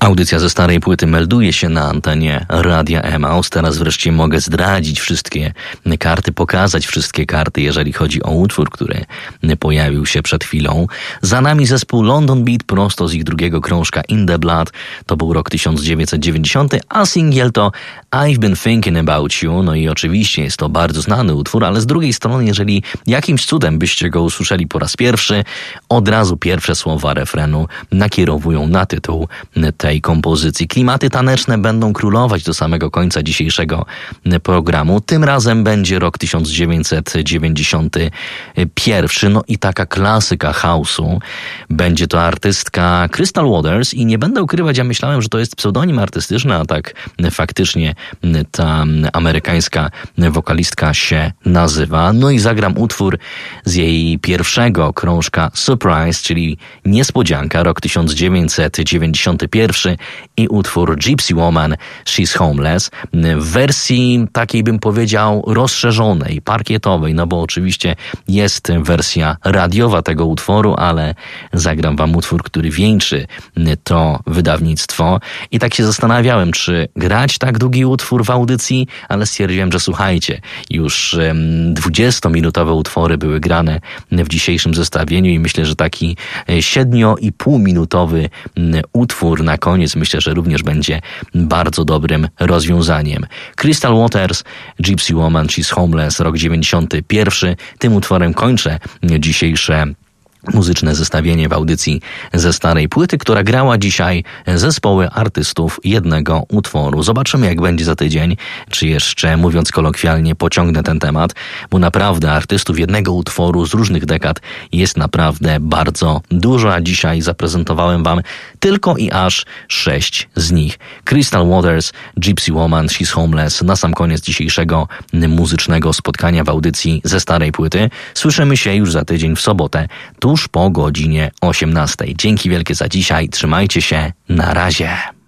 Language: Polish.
Audycja ze starej płyty melduje się na antenie Radia Emaus. Teraz wreszcie mogę zdradzić wszystkie karty, pokazać wszystkie karty, jeżeli chodzi o utwór, który pojawił się przed chwilą. Za nami zespół London Beat prosto z ich drugiego krążka In The Blood. To był rok 1990, a singiel to I've Been Thinking About You. No i oczywiście jest to bardzo znany utwór, ale z drugiej strony, jeżeli jakimś cudem byście go usłyszeli po raz pierwszy, od razu pierwsze słowa refrenu nakierowują na tytuł tej kompozycji. Klimaty taneczne będą królować do samego końca dzisiejszego programu. Tym razem będzie rok 1991. No i taka klasyka house'u. Będzie to artystka Crystal Waters i nie będę ukrywać, ja myślałem, że to jest pseudonim artystyczny, a tak faktycznie ta amerykańska wokalistka się nazywa. No i zagram utwór z jej pierwszego krążka Surprise, czyli Niespodzianka, rok 1991 i utwór Gypsy Woman, She's Homeless w wersji takiej, bym powiedział, rozszerzonej, parkietowej, no bo oczywiście jest wersja radiowa tego utworu, ale zagram wam utwór, który wieńczy to wydawnictwo i tak się zastanawiałem, czy grać tak długi utwór w audycji, ale stwierdziłem, że słuchajcie, już 20-minutowe utwory były grane w dzisiejszym zestawieniu i myślę, że taki 7,5-minutowy utwór na koniec myślę, że również będzie bardzo dobrym rozwiązaniem. Crystal Waters, Gypsy Woman, She's Homeless, rok 91. Tym utworem kończę dzisiejsze muzyczne zestawienie w audycji ze starej płyty, która grała dzisiaj zespoły artystów jednego utworu. Zobaczymy, jak będzie za tydzień, czy jeszcze, mówiąc kolokwialnie, pociągnę ten temat, bo naprawdę artystów jednego utworu z różnych dekad jest naprawdę bardzo dużo, a dzisiaj zaprezentowałem wam tylko i aż 6 z nich. Crystal Waters, Gypsy Woman, She's Homeless, na sam koniec dzisiejszego muzycznego spotkania w audycji ze starej płyty. Słyszymy się już za tydzień w sobotę, tuż po godzinie 18. Dzięki wielkie za dzisiaj, trzymajcie się, na razie.